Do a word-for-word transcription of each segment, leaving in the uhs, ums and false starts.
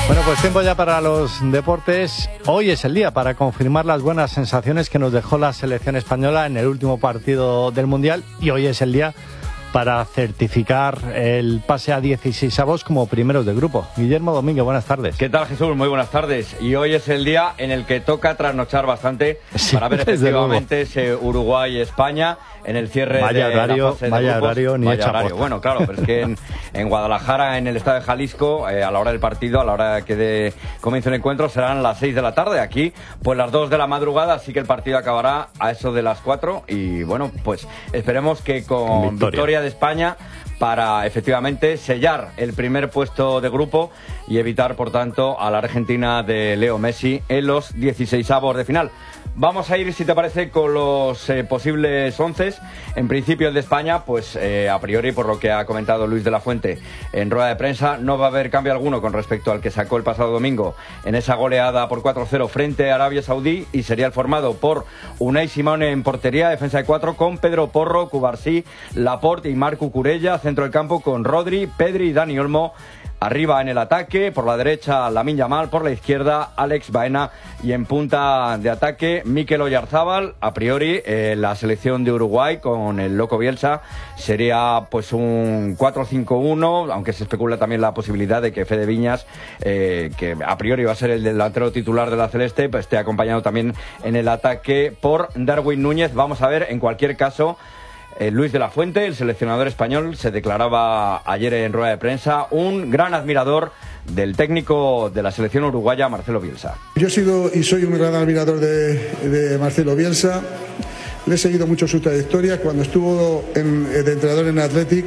Bueno, pues tiempo ya para los deportes. Hoy es el día para confirmar las buenas sensaciones que nos dejó la selección española en el último partido del Mundial, y hoy es el día para certificar el pase a dieciseisavos como primeros de grupo. Guillermo Domínguez, buenas tardes. ¿Qué tal, Jesús? Muy buenas tardes. Y hoy es el día en el que toca trasnochar bastante sí, para ver efectivamente ese Uruguay-España en el cierre vaya de horario, la fase de vaya grupos. horario, ni vaya horario. Bueno, claro, pero es que en, en Guadalajara, en el estado de Jalisco, eh, a la hora del partido, a la hora que de comienzo el encuentro, serán las seis de la tarde. Aquí, pues las dos de la madrugada, así que el partido acabará a eso de las cuatro. Y bueno, pues esperemos que con victoria, victoria de España para efectivamente sellar el primer puesto de grupo y evitar, por tanto, a la Argentina de Leo Messi en los dieciseisavos de final. Vamos a ir, si te parece, con los eh, posibles once. En principio, el de España, pues eh, a priori, por lo que ha comentado Luis de la Fuente en rueda de prensa, no va a haber cambio alguno con respecto al que sacó el pasado domingo en esa goleada por cuatro cero frente a Arabia Saudí, y sería el formado por Unai Simone en portería, defensa de cuatro, con Pedro Porro, Cubarsí, Laporte y Marc Cucurella, centro del campo con Rodri, Pedri y Dani Olmo. Arriba en el ataque, por la derecha Lamine Yamal, por la izquierda Alex Baena, y en punta de ataque Mikel Oyarzábal. A priori eh, la selección de Uruguay con el Loco Bielsa sería pues un cuatro cinco uno, aunque se especula también la posibilidad de que Fede Viñas, eh, que a priori va a ser el delantero titular de la Celeste, pues esté acompañado también en el ataque por Darwin Núñez. Vamos a ver, en cualquier caso, Eh, Luis de la Fuente, el seleccionador español, se declaraba ayer en rueda de prensa un gran admirador del técnico de la selección uruguaya, Marcelo Bielsa. Yo he sido y soy un gran admirador de, de Marcelo Bielsa. Le he seguido mucho su trayectoria. Cuando estuvo en, de entrenador en Athletic,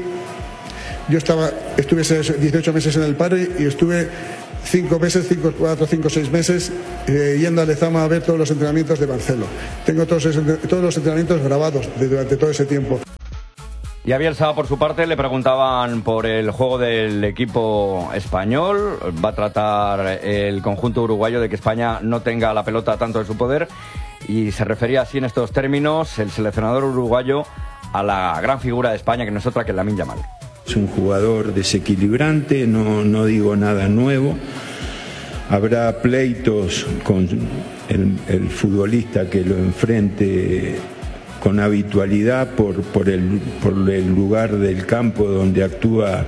yo estaba, estuve dieciocho meses en el Padre y estuve cinco meses, cinco, cuatro, cinco, seis meses eh, yendo a Lezama a ver todos los entrenamientos de Marcelo. Tengo todos, todos los entrenamientos grabados de, durante todo ese tiempo. Y a Bielsa, por su parte, le preguntaban por el juego del equipo español. Va a tratar el conjunto uruguayo de que España no tenga la pelota tanto en su poder, y se refería así en estos términos el seleccionador uruguayo a la gran figura de España, que no es otra que Lamine Yamal. Es un jugador desequilibrante, no, no digo nada nuevo. Habrá pleitos con el, el futbolista que lo enfrente con habitualidad por, por, el, por el lugar del campo donde actúa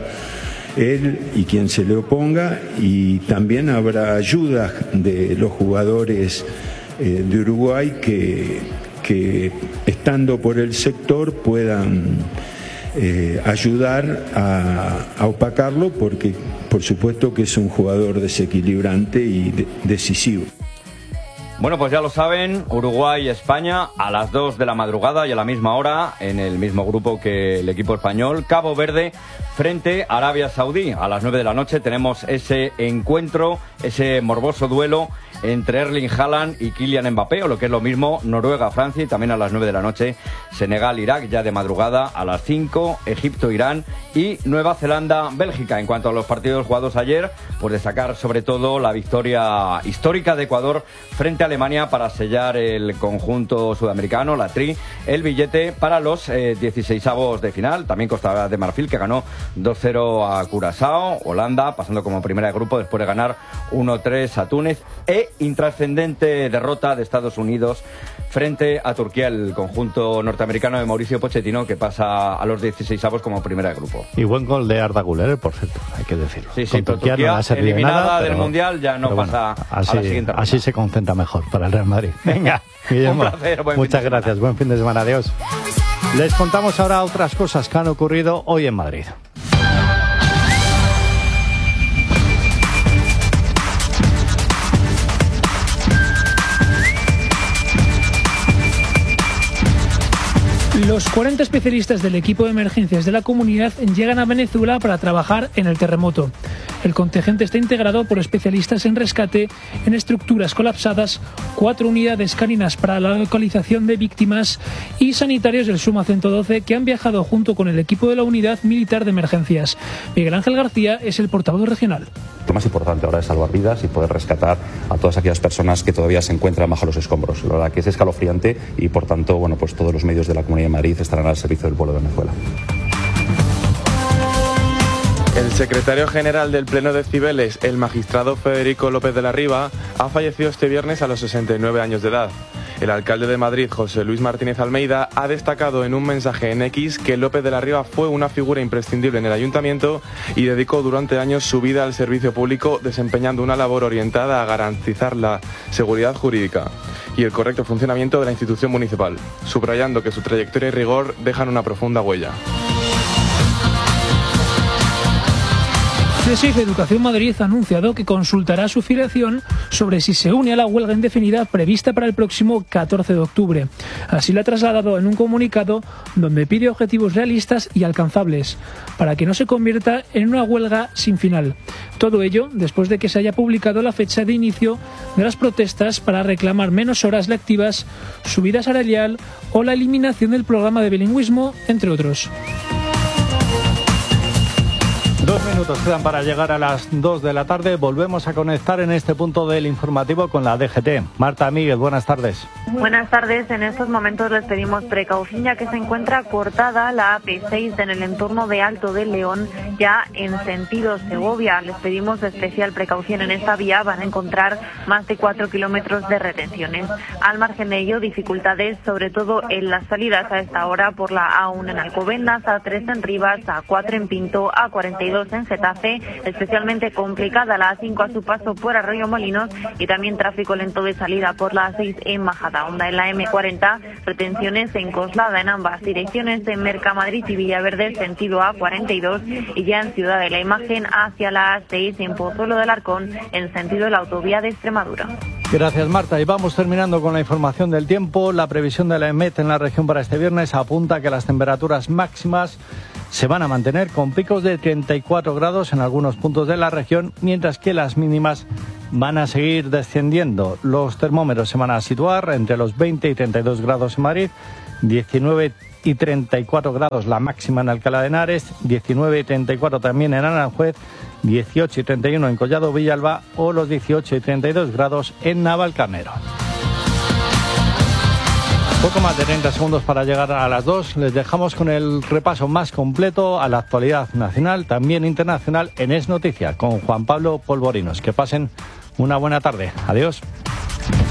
él y quien se le oponga, y también habrá ayudas de los jugadores eh, de Uruguay que, que estando por el sector puedan Eh, ayudar a, a opacarlo, porque por supuesto que es un jugador desequilibrante y de, decisivo. Bueno, pues ya lo saben, Uruguay y España a las dos de la madrugada y a la misma hora, en el mismo grupo que el equipo español. Cabo Verde frente a Arabia Saudí. A las nueve de la noche tenemos ese encuentro, ese morboso duelo entre Erling Haaland y Kylian Mbappé, o lo que es lo mismo, Noruega-Francia, y también a las nueve de la noche Senegal-Irak, ya de madrugada a las cinco, Egipto-Irán y Nueva Zelanda-Bélgica. En cuanto a los partidos jugados ayer, pues destacar sobre todo la victoria histórica de Ecuador frente a Alemania para sellar el conjunto sudamericano, la Tri, el billete para los eh, dieciseisavos de final. También Costa de Marfil, que ganó dos cero a Curazao, Holanda pasando como primera de grupo después de ganar uno tres a Túnez, e intrascendente derrota de Estados Unidos frente a Turquía, el conjunto norteamericano de Mauricio Pochettino, que pasa a los dieciseisavos como primera de grupo. Y buen gol de Arda Güler, por cierto, hay que decirlo. Sí, sí, Con Turquía, Turquía no eliminada nada, del pero, Mundial, ya no pasa bueno, así, a la siguiente ronda. Así se concentra mejor para el Real Madrid. Venga, Guillermo, un placer, buen muchas fin de gracias, buen fin de semana, adiós. Les contamos ahora otras cosas que han ocurrido hoy en Madrid. Los cuarenta especialistas del equipo de emergencias de la comunidad llegan a Venezuela para trabajar en el terremoto. El contingente está integrado por especialistas en rescate en estructuras colapsadas, cuatro unidades caninas para la localización de víctimas y sanitarios del SUMA ciento doce que han viajado junto con el equipo de la Unidad Militar de Emergencias. Miguel Ángel García es el portavoz regional. Lo más importante ahora es salvar vidas y poder rescatar a todas aquellas personas que todavía se encuentran bajo los escombros. La verdad que es escalofriante y, por tanto, bueno, pues todos los medios de la Comunidad de Madrid estarán al servicio del pueblo de Venezuela. El secretario general del Pleno de Cibeles, el magistrado Federico López de la Riva, ha fallecido este viernes a los sesenta y nueve años de edad. El alcalde de Madrid, José Luis Martínez Almeida, ha destacado en un mensaje en X que López de la Riva fue una figura imprescindible en el ayuntamiento y dedicó durante años su vida al servicio público, desempeñando una labor orientada a garantizar la seguridad jurídica y el correcto funcionamiento de la institución municipal, subrayando que su trayectoria y rigor dejan una profunda huella. CESIF Educación Madrid ha anunciado que consultará su filiación sobre si se une a la huelga indefinida prevista para el próximo catorce de octubre. Así lo ha trasladado en un comunicado donde pide objetivos realistas y alcanzables, para que no se convierta en una huelga sin final. Todo ello después de que se haya publicado la fecha de inicio de las protestas para reclamar menos horas lectivas, subida salarial o la eliminación del programa de bilingüismo, entre otros. Dos minutos quedan para llegar a las dos de la tarde. Volvemos a conectar en este punto del informativo con la D G T. Marta Miguel, buenas tardes. Buenas tardes. En estos momentos les pedimos precaución ya que se encuentra cortada la A P seis en el entorno de Alto de León, ya en sentido Segovia. Les pedimos especial precaución en esta vía. Van a encontrar más de cuatro kilómetros de retenciones. Al margen de ello, dificultades sobre todo en las salidas a esta hora por la A uno en Alcobendas, A tres en Rivas, A cuatro en Pinto, A cuarenta y dos en Getafe, especialmente complicada la A cinco a su paso por Arroyo Molinos y también tráfico lento de salida por la A seis en Majadahonda. En la M cuarenta, retenciones en Coslada en ambas direcciones, en Mercamadrid y Villaverde, sentido A cuarenta y dos, y ya en Ciudad de la Imagen hacia la A seis en Pozuelo del Arcón, en sentido de la autovía de Extremadura. Gracias, Marta. Y vamos terminando con la información del tiempo. La previsión de la EMET en la región para este viernes apunta que las temperaturas máximas se van a mantener con picos de treinta y cuatro grados en algunos puntos de la región, mientras que las mínimas van a seguir descendiendo. Los termómetros se van a situar entre los veinte y treinta y dos grados en Madrid, diecinueve y treinta y cuatro grados la máxima en Alcalá de Henares, diecinueve y treinta y cuatro también en Aranjuez, dieciocho y treinta y uno en Collado Villalba o los dieciocho y treinta y dos grados en Navalcarnero. Poco más de treinta segundos para llegar a las dos. Les dejamos con el repaso más completo a la actualidad nacional, también internacional, en Es Noticia, con Juan Pablo Polvorinos. Que pasen una buena tarde. Adiós.